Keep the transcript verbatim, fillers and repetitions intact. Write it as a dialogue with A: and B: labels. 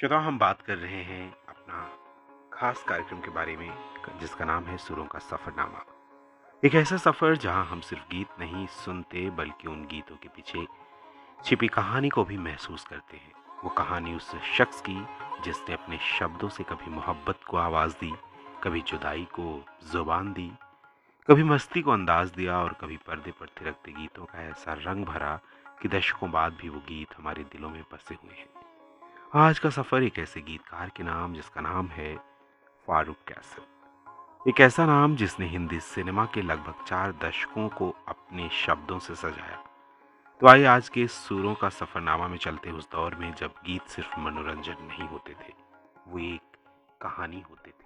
A: श्रोता, हम बात कर रहे हैं अपना खास कार्यक्रम के बारे में जिसका नाम है सुरों का सफरनामा। एक ऐसा सफर जहां हम सिर्फ गीत नहीं सुनते बल्कि उन गीतों के पीछे छिपी कहानी को भी महसूस करते हैं। वो कहानी उस शख्स की जिसने अपने शब्दों से कभी मोहब्बत को आवाज दी, कभी जुदाई को जुबान दी, कभी मस्ती को अंदाज दिया और कभी पर्दे पर थिरकते गीतों का ऐसा रंग भरा कि दशकों बाद भी वो गीत हमारे दिलों में बसे हुए हैं। आज का सफर एक ऐसे गीतकार के नाम जिसका नाम है फारूक कैसल। एक ऐसा नाम जिसने हिंदी सिनेमा के लगभग चार दशकों को अपने शब्दों से सजाया। तो आइए आज के सुरों का सफरनामा में चलते उस दौर में जब गीत सिर्फ मनोरंजन नहीं होते थे, वो एक कहानी होते थे।